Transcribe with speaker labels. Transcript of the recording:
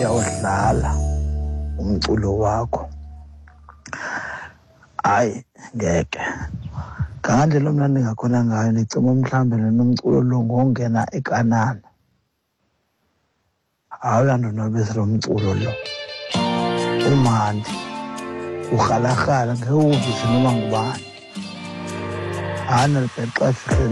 Speaker 1: uyawudlala umculo wakho. Hayi ngeke ngandlela omnandi ngakhona ngayo nicima mhlambe nomculo lo ngongena ekanana. Awuyandonwabisa lo mculo lo umandi urhalarhala ngeke uvise noma ngubani. Hana libhexa